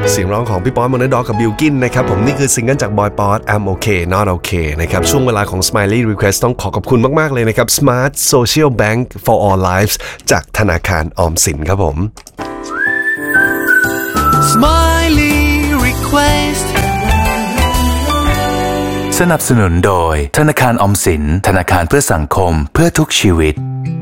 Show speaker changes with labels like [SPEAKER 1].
[SPEAKER 1] เสียงร้องของพี่ป๊อต Money Dog กับบิลกินนะครับผมนี่คือซิงเกิลจากบอยป๊อต I'm Okay Not Okay นะครับช่วงเวลาของ Smiley Request ต้องขอบคุณมากๆเลยนะครับ Smart Social Bank for All Lives จากธนาคารออมสินครับผม
[SPEAKER 2] Smiley Request
[SPEAKER 3] สนับสนุนโดยธนาคารออมสินธนาคารเพื่อสังคมเพื่อทุกชีวิต